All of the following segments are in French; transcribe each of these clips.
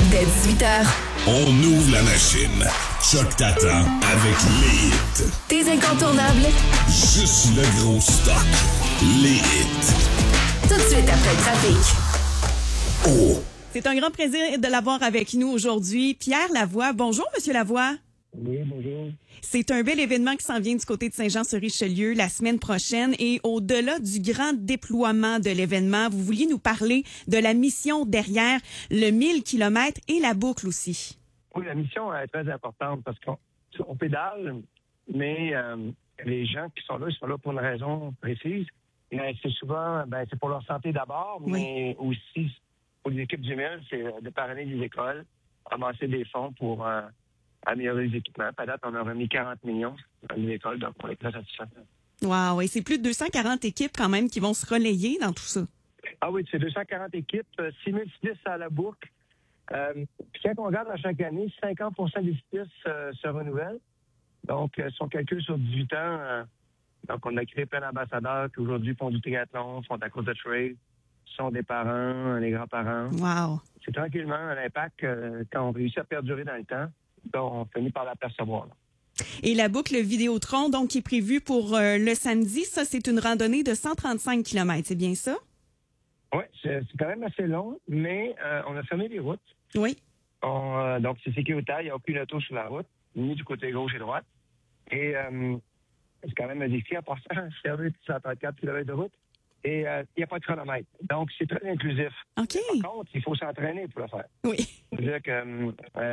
Dès 18h, On ouvre la machine. Choc t'attend avec les hits. tes incontournables, Juste le gros stock. Les hits. tout de suite après le trafic. Oh! C'est un grand plaisir de l'avoir avec nous aujourd'hui. Pierre Lavoie. Bonjour, Monsieur Lavoie. Oui, bonjour. C'est un bel événement qui s'en vient du côté de Saint-Jean-sur-Richelieu la semaine prochaine. Et au-delà du grand déploiement de l'événement, vous vouliez nous parler de la mission derrière le 1000 km et la boucle aussi. Oui, la mission est très importante parce qu'on pédale, mais les gens qui sont là pour une raison précise. Et, c'est souvent, c'est pour leur santé d'abord, Oui. mais aussi pour les équipes du MIL, c'est de parrainer les écoles, amasser des fonds pour améliorer les équipements. À date, on a remis 40 millions dans les écoles, donc on est très satisfaits. Wow, et c'est plus de 240 équipes quand même qui vont se relayer dans tout ça. Ah oui, c'est 240 équipes, 6006 à la boucle. Puis quand on regarde à chaque année, 50 des cyclistes se renouvellent. Donc, si on calcule sur 18 ans, donc on a créé plein d'ambassadeurs qui aujourd'hui font du triathlon, font de la course de trail, sont des parents, les grands-parents. Wow. C'est tranquillement un impact quand on réussit à perdurer dans le temps, donc on finit par l'apercevoir. Là. Et la boucle Vidéotron, donc, qui est prévue pour le samedi, ça, c'est une randonnée de 135 km, c'est bien ça? Oui, c'est quand même assez long, mais on a fermé les routes. Oui. Donc, c'est sécuritaire, il n'y a aucune auto sur la route, ni du côté gauche et droite. Et c'est quand même un défi en passant, servir 134 km de route. Et il n'y a pas de chronomètre. Donc, c'est très inclusif. OK. Par contre, il faut s'entraîner pour le faire. Oui. C'est-à-dire que,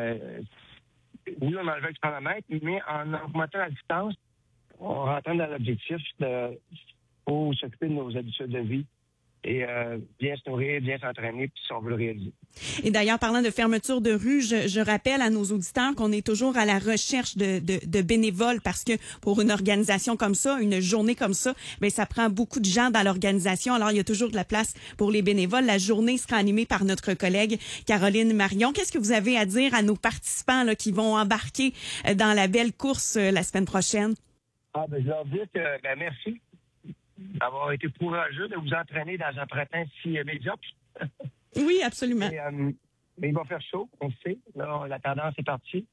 oui, on enlevait le chronomètre, mais en augmentant la distance, on rentre dans l'objectif pour s'occuper de nos habitudes de vie et bien se nourrir, bien s'entraîner, puis si on veut le réaliser. Et d'ailleurs, parlant de fermeture de rue, je rappelle à nos auditeurs qu'on est toujours à la recherche de bénévoles parce que pour une organisation comme ça, une journée comme ça, ben ça prend beaucoup de gens dans l'organisation. Alors, il y a toujours de la place pour les bénévoles. La journée sera animée par notre collègue Caroline Marion. Qu'est-ce que vous avez à dire à nos participants là, qui vont embarquer dans la belle course la semaine prochaine? Je leur dis que merci d'avoir été courageux de vous entraîner dans un printemps si médiocre. Oui, absolument. Mais il va faire chaud, on le sait. Là, la tendance est partie.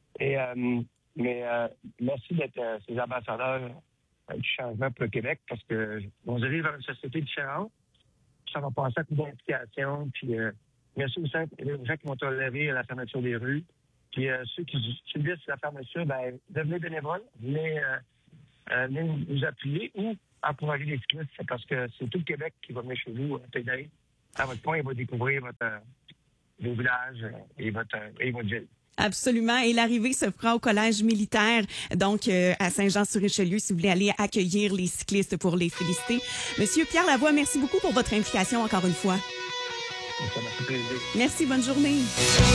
Mais merci d'être ces ambassadeurs du changement pour le Québec parce que on dirige vers une société différente. Ça va passer à coup d'implication. Puis merci aux gens qui vont tolérer la fermeture des rues. Puis ceux qui subissent la fermeture, devenez bénévoles, venez nous appuyer ou encourager les cyclistes. C'est parce que c'est tout le Québec qui va venir chez vous pédaler. À votre point, il va découvrir vos villages et votre ville. Absolument. Et l'arrivée se fera au collège militaire, donc à Saint-Jean-sur-Richelieu, si vous voulez aller accueillir les cyclistes pour les féliciter. Monsieur Pierre Lavoie, merci beaucoup pour votre implication encore une fois. Ça m'a fait plaisir. Merci, bonne journée.